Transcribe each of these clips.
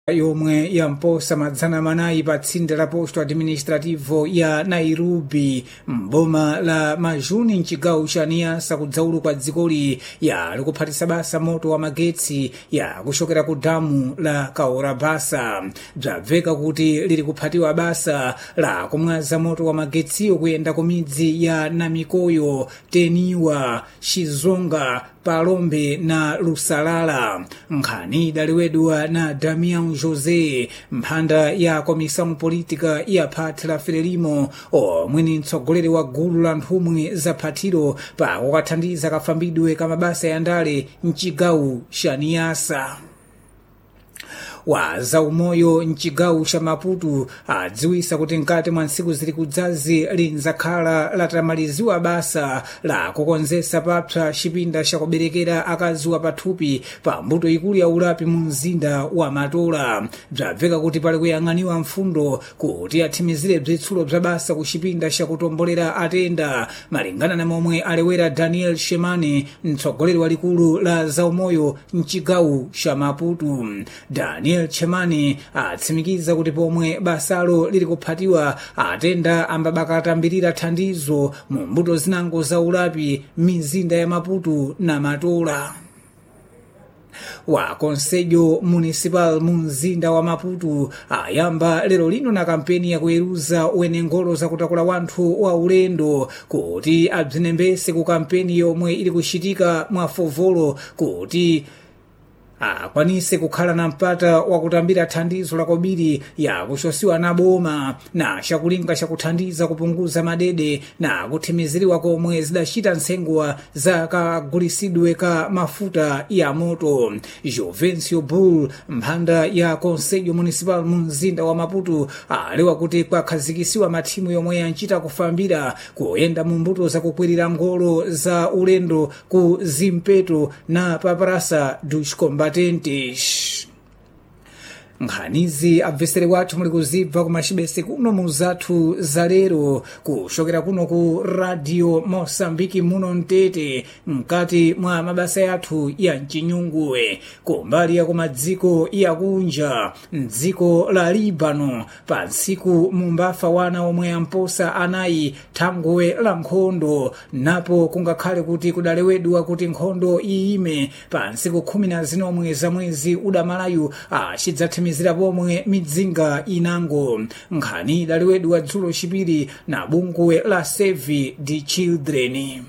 yomwe yamposa madzana manayi pa tsinde la posto administrativo ya Nairobi mboma la Majuni mchigawo cha Niassa kudzaulu kwa dzikoli likuphatisa basa moto wa magetsi kuchokera ku damu la Kaorabasa. Bzabveka kuti lili kuphatiwa basa la kumwaza moto wa magetsiyo kuyenda ku midzi ya Namikoyo, Teniwa, Shizonga, Palombe na Lusalala. Nkhani idaliwedwa na Damian José, mphanda ya Komissão Política ya Phati la Frelimo, omwe mtsogoleri wa gulu la nthumwi za phatiro pa kukathandiza kafambidwe ka mabasa ya ndale mchigawo cha Niassa. Wa zaumoyo mchigawo cha Maputo adziwisa kuti nkati mwa ntsiku zili kudzazi linzakhala latamaliziwa basa la kukonzesa papsa chipinda cha kuberekera akazi wa pathupi pa mbuto ikulu ya ulapi mu mzinda wa Matola. Bzabveka kuti pali kuyang'aniwa mfundo kuti athimizire bzitsulo bza basa ku chipinda cha kutombolera atenda, malingana na momwe alewera Daniel Shemane, mtsogoleri walikulu la zaumoyo mchigawo cha Maputo. Daniel Shemane atsimikiza kuti pomwe basalo lili kuphatiwa atenda ambabakatambirira thandizo mu mbuto zinango za ulapi mizinda ya Maputo na Matola. Wa Conselho Municipal mu mzinda wa Maputo ayamba lero lino na kampeni ya kuyeruza wenengolo za kutakula wanthu wa ulendo kuti abzinembese ku kampeni yomwe ili kuchitika mwa Fovolo kuti akwanise kukhala na mpata wakutambira thandizo la kobiri ya kuchosiwa na boma na chakulinga chakuthandiza kupunguza madede na kuthimiziriwa komwe zidachita nsengwa za kagulisidwe ka mafuta ya moto. Jovencio Bull, mphanda ya Conselho Municipal mu mzinda wa Maputo, alewa kuti kwakhazikisiwa mathimu yomwe yanchita kufambira kuyenda mu mbuto za kukwirira ngolo za ulendo ku Zimpeto na Papraça dos Combatentes. Nkhanizi abvesere wathu muli kuzibva kumachibese kuno mu zathu za lero kuchokera kuno ku Radio Mosambiki muno Mtete mkati mwa mabasa yathu ya mchinyunguwe. Kumbali ya kumadziko ya kunja mdziko la Libano pa ntsiku mumbafa wana omwe amposa anayi thangwe la nkhondo, napo kungakhale kuti kudalewedwa kuti nkhondo iyime pa ntsiku 10 za mwezi udamalayu achidzathimizira pomwe midzinga inango. Nkhani idaliwedwa dzulo chipiri na bungwe la Save the Children.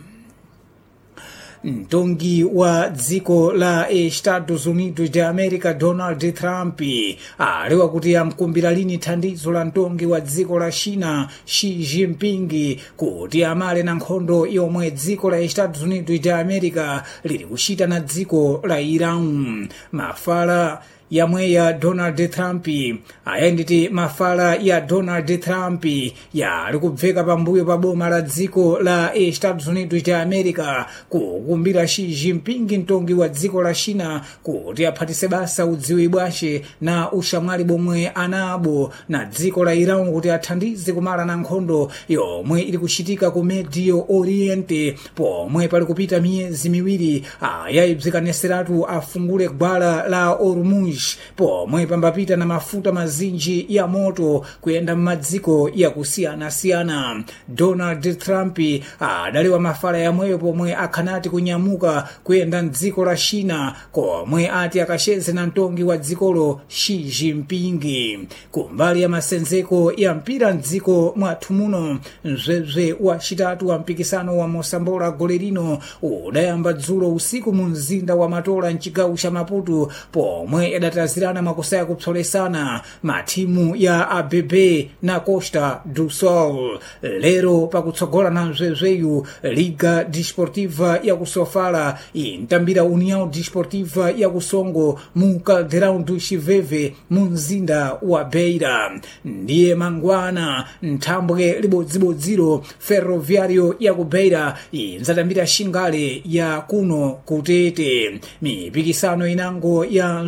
Mtongi wa dziko la Estados Unidos de America Donald Trump alewa kuti amkumbira lini thandizo la mtongi wa dziko la China Xi Jinping kuti amale na nkhondo yomwe dziko la Estados Unidos de America lili kuchita na dziko la Iran. Mafala yamwe ya Donald Trump ayenditi mafala ya Donald Trump likubveka pambuyo pa boma la dziko la Estados Unidos de America kukumbira Xi Jinping mtongi wa dziko la China kuti aphatise basa udziwi bwace na ushamwali bomwe anabo na dziko la Iran kuti athandize kumala na nkhondo yomwe ili kuchitika ku Medio Oriente pomwe pali kupita miyezi miwiri ayayibzikaneseratu afungule gwala la Hormuz pomwe pambapita na mafuta mazinji ya moto kuyenda mmadziko ya kusiyana-siyana. Donald Trump adaliwa mafala yamweyo pomwe akhanati kunyamuka kuyenda mdziko la China komwe ati akacheze na mtongi wa dzikolo Xi Jinping. Kumbali ya masenzeko ya mpira mdziko mwathu muno, mzwebzwe wa chitatu wa mpikisano wa Mosambola gole lino udayamba dzulo usiku mu mzinda wa Matola mchigawo cha Maputo pomwe yadatazirana makusaya kupsolesana matimu ya ABB na Costa do Sol. Lero pakutsogola na mzwebzweyu Liga Desportiva ya kusofala intambira União Desportiva ya kusongo mu Caldeirão do Chiveve mu mzinda wa Beira. Ndiye mangwana nthambwe libodzibodziro Ferroviário ya ku Beira inzatambira Xingale ya kuno kutete. Mipikisano inango ya mzwebzwe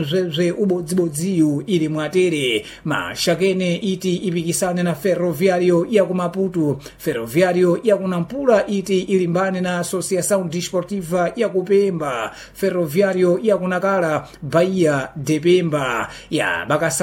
musamve ubodzibodziyu ili mwatere. Mashakene iti ipikisane na Ferroviario ya ku Maputo, Ferroviario ya ku Nampula iti ilimbane na Associação Desportiva ya ku Pemba, Ferroviario ya ku Nakala Bahia de Pemba ya bakasa